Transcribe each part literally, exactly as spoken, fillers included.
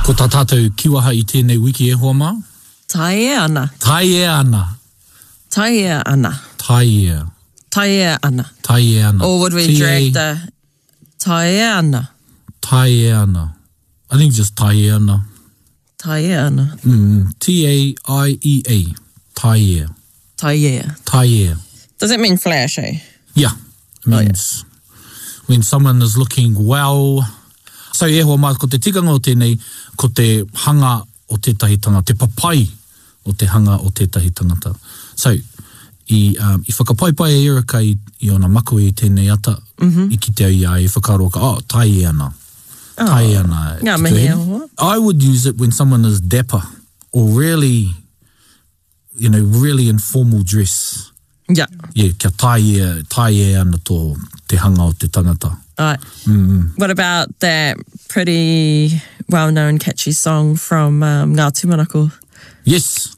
Ko tā tātou kiwaha I tēnei wiki e hoa mā? Tai e ana. Tai e ana. Tai e ana. Tai e. Tai e ana. Tai e ana. Or would we T A drag the tai e ana? Tai e ana. I think just tai e ana. Tai e ana. Mm, T A I E A. Tai e. Tai e. Tai e. Does it mean flash, eh? Yeah. It means oh, yeah. when someone is looking well. So e hoa mā, ko te tikanga o tēnei, ko te hanga o tētahi tangata, te papai o te hanga o tētahi tangata. So, I, um, I whakapaipai e Erika I, I ona mako I tēnei ata, mm-hmm. I ki te au ia, I whakaroa ka, oh, tai e ana. Oh, tai e ana. Ngā mihi hoa. I would use it when someone is dapper, or really, you know, really informal dress. Yeah. Yeah, kia tai e, tai e ana tō te hanga o te tangata. Right. Mm-hmm. What about that pretty well-known catchy song from um, Ngā Tūmanako? Yes.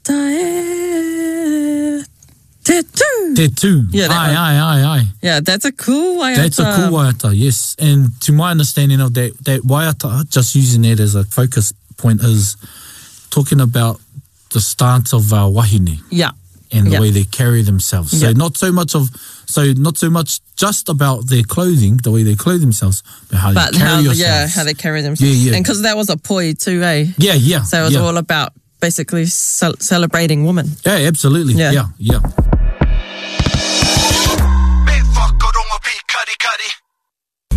Tae, te tū. Te tū. Yeah, ai, one. ai, ai, ai. Yeah, that's a cool waiata. That's a cool waiata, yes. And to my understanding of that, that waiata, just using that as a focus point, is talking about the stance of our wahine. Yeah. And the yeah. way they carry themselves. So yeah. not so much of, so not so much just about their clothing, the way they clothe themselves, but how but they carry how, yourselves. Yeah, how they carry themselves. Yeah, yeah. And because that was a poi too, eh? Yeah, yeah. So it was yeah. all about basically ce- celebrating women. Yeah, absolutely. Yeah, yeah. yeah.